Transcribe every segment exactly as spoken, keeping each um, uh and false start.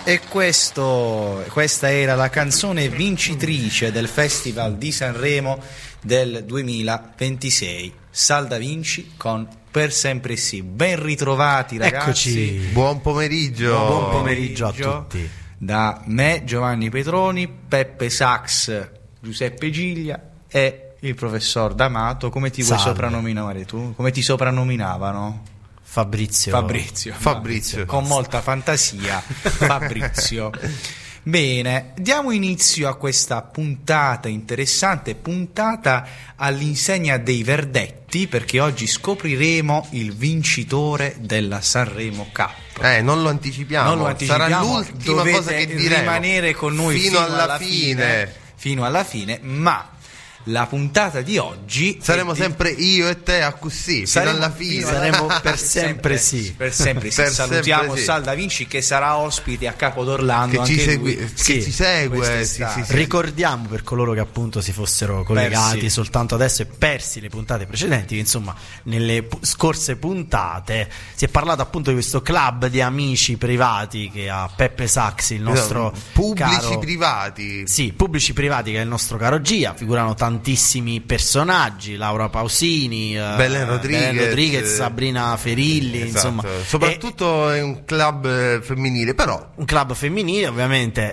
E questo, questa era la canzone vincitrice del Festival di Sanremo del duemilaventisei, Sal Da Vinci con Per Sempre Sì. Ben ritrovati ragazzi. Eccoci. Buon pomeriggio. Buon pomeriggio a tutti. Da me, Giovanni Petroni, Peppe Sax, Giuseppe Giglia e il professor D'Amato. Come ti vuoi Salve. soprannominare tu? Come ti soprannominavano? Fabrizio. Fabrizio. Fabrizio. Con molta fantasia, Fabrizio. Bene, diamo inizio a questa puntata interessante, puntata all'insegna dei verdetti, perché oggi scopriremo il vincitore della Sanremo Cup. Eh, non lo anticipiamo. Non lo anticipiamo, Sarà l'ultima dovete cosa che diremo. rimanere con noi fino, fino, alla, alla fine. fine, fino alla fine, ma la puntata di oggi Saremo di... sempre io e te a così, Saremo fino alla fine. fino Saremo alla- per sempre sì. Per sempre sì. Per Salutiamo sempre sì. Sal Da Vinci che sarà ospite a Capo d'Orlando. Che ci, anche segui- lui. che Sì, ci segue. Sì, quest'estate. sì, sì. Ricordiamo per coloro che appunto si fossero collegati Persi. soltanto adesso e persi le puntate precedenti, che insomma nelle pu- scorse puntate si è parlato appunto di questo club di amici privati che ha Peppe Sax, il nostro Pubblici caro... privati. Sì, pubblici privati, che è il nostro caro Gia. Figurano tantissimi personaggi: Laura Pausini, eh, Belen Rodriguez, Belen Rodriguez, eh, Sabrina Ferilli, Esatto. insomma. Soprattutto è un club eh, femminile, però Un club femminile, ovviamente,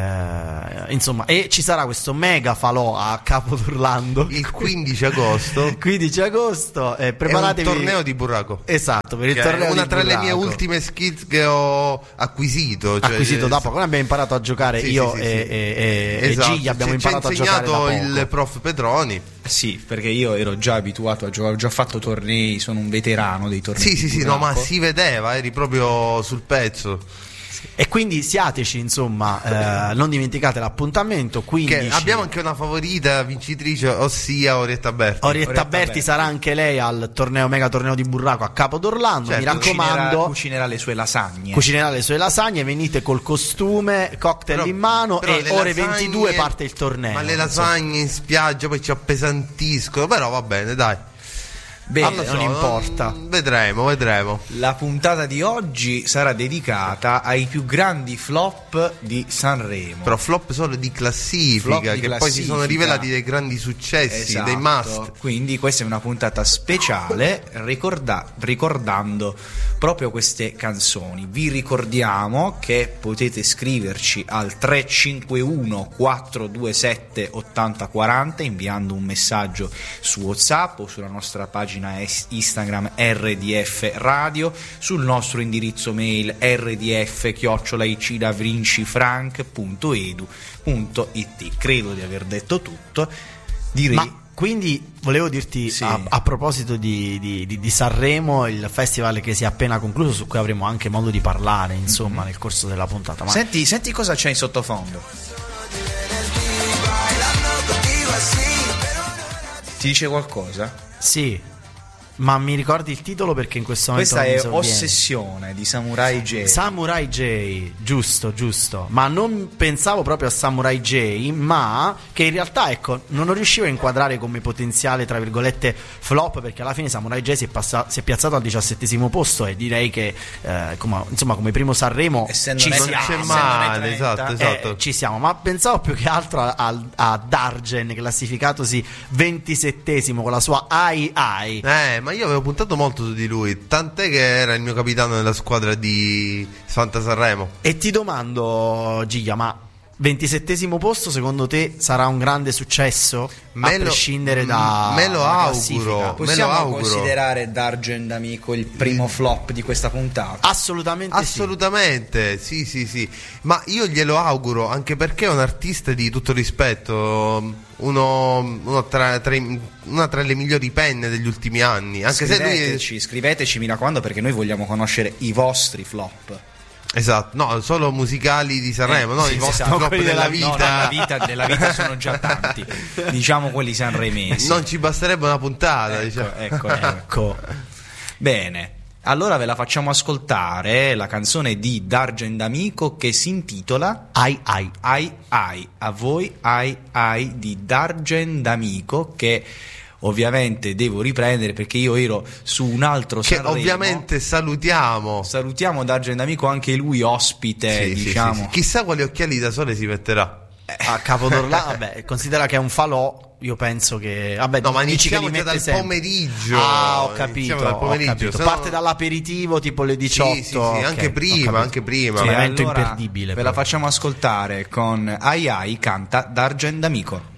eh, insomma, e ci sarà questo mega falò a Capo d'Orlando il quindici agosto quindici agosto, eh, è un preparatevi. torneo di burraco. Esatto, per il Che è torneo una di tra le mie burraco. ultime skills che ho acquisito. Cioè, acquisito da eh, poco. Noi abbiamo imparato a giocare, sì, io sì, e, sì, sì. e, e, Esatto. e Gigli abbiamo Ci- ci ha imparato a giocare da poco. insegnato il prof Petroni. Sì, perché io ero già abituato a giocare, ho già fatto tornei, sono un veterano dei tornei. Sì, di sì, sì, no, ma burraco. si vedeva, eri proprio sul pezzo. E quindi siateci, insomma, eh, non dimenticate l'appuntamento. quindici Che abbiamo anche una favorita vincitrice, ossia Orietta Berti. Orietta Orietta Berti Berti. sarà anche lei al torneo mega torneo di burraco a Capo d'Orlando. Certo. Mi raccomando, Cucinerà, cucinerà le sue lasagne. cucinerà le sue lasagne. Venite col costume, cocktail Però- in mano, però e le ore lasagne- ventidue parte il torneo. Ma le insomma. lasagne in spiaggia poi ci appesantiscono, però va bene, dai. Bene, Non lo non so, importa. non- Vedremo, vedremo. la puntata di oggi sarà dedicata ai più grandi flop di Sanremo. Però flop solo di classifica, Flop di che poi si sono classifica. rivelati dei grandi successi, Esatto. dei must. Quindi questa è una puntata speciale ricorda- ricordando proprio queste canzoni. Vi ricordiamo che potete scriverci al tre cinque uno quattro due sette otto zero quattro zero inviando un messaggio su WhatsApp o sulla nostra pagina es- Instagram R D F Radio, sul nostro indirizzo mail r d f chiocciola i c da vinci frank punto e d u punto i t. Credo di aver detto tutto. Direi Ma quindi volevo dirti, Sì. a, a proposito di, di, di, di Sanremo, il festival che si è appena concluso, su cui avremo anche modo di parlare, insomma, nel corso della puntata. Ma Senti, senti cosa c'è in sottofondo. Ti dice qualcosa? sì, ma mi ricordi il titolo, perché in questo momento Questa non mi è sovviene. Ossessione di Samurai J. Samurai J, giusto, giusto. Ma non pensavo proprio a Samurai J, ma che in realtà, ecco, non lo riuscivo a inquadrare come potenziale, tra virgolette, flop, perché alla fine Samurai J si è, passa- si è piazzato al diciassettesimo posto, e direi che, eh, come, insomma, come primo Sanremo Essendo ci non è Non siamo. c'è essendo male, nei esatto, trenta, esatto. Eh, ci siamo, ma pensavo più che altro a, a, a Dargen, classificatosi ventisettesimo con la sua Ai Ai. Eh, ma io avevo puntato molto su di lui, tant'è che era il mio capitano nella squadra di Santa Sanremo. E ti domando, Giga, ma ventisettesimo posto secondo te sarà un grande successo? Me a lo- prescindere da me lo dalla auguro. classifica? Possiamo Me lo auguro. considerare Dargen D'Amico il primo flop di questa puntata? Assolutamente, Assolutamente, sì, sì, sì. Ma io glielo auguro, anche perché è un artista di tutto rispetto, uno, uno tra, tra i- una tra le migliori penne degli ultimi anni. Anche se lui è, Scriveteci, scriveteci, mi raccomando, perché noi vogliamo conoscere i vostri flop. esatto, no, solo musicali di Sanremo, Eh, no, sì, i vostri esatto, flop quelli della della vita. No, nella vita, nella vita sono già tanti. Diciamo quelli sanremesi. Non ci basterebbe una puntata, Ecco, diciamo. ecco, ecco. Ecco, Bene, allora ve la facciamo ascoltare, la canzone di Dargen D'Amico che si intitola ai ai. Ai Ai. A voi Ai Ai di Dargen D'Amico, che ovviamente devo riprendere perché io ero su un altro che Sanremo. ovviamente salutiamo. Salutiamo Dargen D'Amico, anche lui ospite, Sì, sì, diciamo. sì, sì. Chissà quali occhiali da sole si metterà. A Capodorlando, vabbè, considera che è un falò, io penso che vabbè, No, ma dici che iniziamo li già mette dal sempre. pomeriggio. Ah, ho Iniziamo capito, dal ho pomeriggio, capito. se no- Parte dall'aperitivo tipo le diciotto. Sì, sì, sì, ok, anche ho prima, capito. anche prima. Sì, E veramente allora imperdibile ve la proprio. facciamo ascoltare con Ai Ai canta Dargen D'Amico.